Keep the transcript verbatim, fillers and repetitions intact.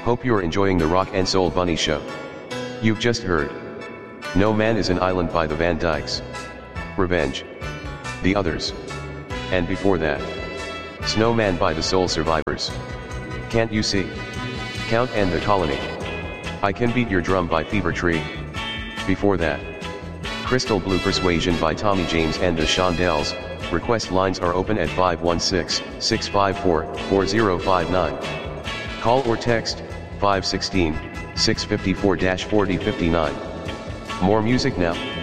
Hope you're enjoying the Rock and Soul Bunny Show. You've just heard No Man is an Island by the Van Dykes, Revenge, The Others, and before that, Snowman by the Soul Survivors, Can't You See, Count and the Colony, I Can Beat Your Drum by Fever Tree. Before that, Crystal Blue Persuasion by Tommy James and the Shondells. Request lines are open at five one six, six five four, four zero five nine. Call or text five one six, six five four, four zero five nine. More music now.